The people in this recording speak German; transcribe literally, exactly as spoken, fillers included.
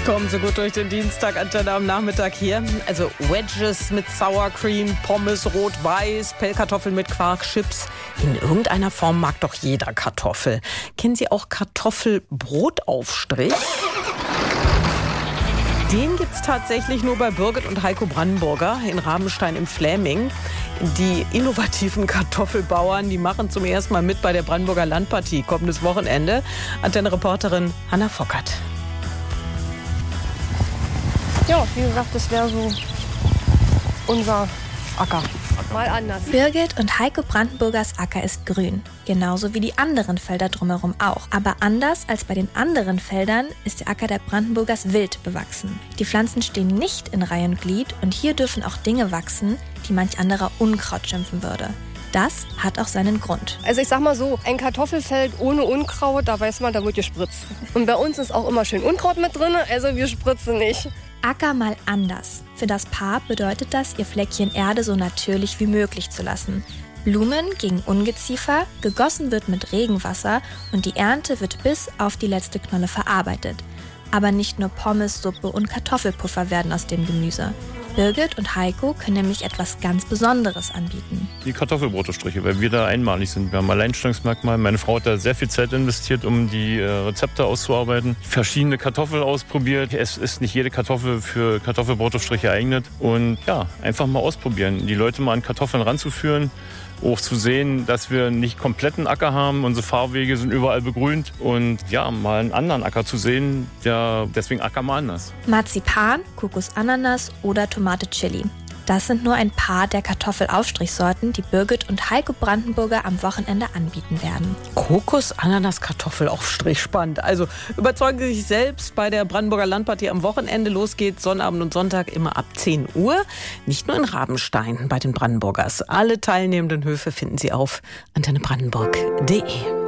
Kommen Sie gut durch den Dienstag, Antenne am Nachmittag hier. Also Wedges mit Sour Cream, Pommes rot-weiß, Pellkartoffeln mit Quark, Chips. In irgendeiner Form mag doch jeder Kartoffel. Kennen Sie auch Kartoffelbrotaufstrich? Den gibt's tatsächlich nur bei Birgit und Heiko Brandenburger in Rabenstein im Fläming. Die innovativen Kartoffelbauern, die machen zum ersten Mal mit bei der Brandenburger Landpartie kommendes Wochenende. Antenne-Reporterin Hanna Vockert. Ja, wie gesagt, das wäre so unser Acker. Mal anders. Birgit und Heiko Brandenburgers Acker ist grün. Genauso wie die anderen Felder drumherum auch. Aber anders als bei den anderen Feldern ist der Acker der Brandenburgers wild bewachsen. Die Pflanzen stehen nicht in Reihe und Glied und hier dürfen auch Dinge wachsen, die manch anderer Unkraut schimpfen würde. Das hat auch seinen Grund. Also ich sag mal so, ein Kartoffelfeld ohne Unkraut, da weiß man, da wird gespritzt. Und bei uns ist auch immer schön Unkraut mit drin, also wir spritzen nicht. Acker mal anders. Für das Paar bedeutet das, ihr Fleckchen Erde so natürlich wie möglich zu lassen. Blumen gegen Ungeziefer, gegossen wird mit Regenwasser und die Ernte wird bis auf die letzte Knolle verarbeitet. Aber nicht nur Pommes, Suppe und Kartoffelpuffer werden aus dem Gemüse. Birgit und Heiko können nämlich etwas ganz Besonderes anbieten. Die Kartoffelbrotaufstriche, weil wir da einmalig sind. Wir haben Alleinstellungsmerkmal. Meine Frau hat da sehr viel Zeit investiert, um die äh, Rezepte auszuarbeiten. Verschiedene Kartoffeln ausprobiert. Es ist nicht jede Kartoffel für Kartoffelbrotaufstriche geeignet. Und ja, einfach mal ausprobieren. Die Leute mal an Kartoffeln ranzuführen. Auch zu sehen, dass wir nicht kompletten Acker haben. Unsere Fahrwege sind überall begrünt. Und ja, mal einen anderen Acker zu sehen, ja, deswegen Acker mal anders. Marzipan, Kokos Ananas oder Tomate Chili. Das sind nur ein paar der Kartoffelaufstrichsorten, die Birgit und Heiko Brandenburger am Wochenende anbieten werden. Kokos, Ananas, Kartoffelaufstrich, spannend. Also überzeugen Sie sich selbst bei der Brandenburger Landpartie am Wochenende. Los geht's Sonnabend und Sonntag immer ab zehn Uhr. Nicht nur in Rabenstein bei den Brandenburgers. Alle teilnehmenden Höfe finden Sie auf antenne brandenburg punkt de.